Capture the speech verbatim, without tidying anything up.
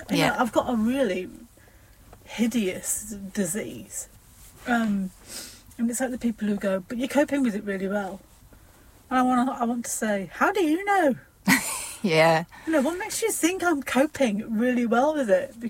You Yeah. know, I've got a really hideous disease. Um, and it's like the people who go, but you're coping with it really well. And I want to, I want to say, how do you know? Yeah. You know, what makes you think I'm coping really well with it?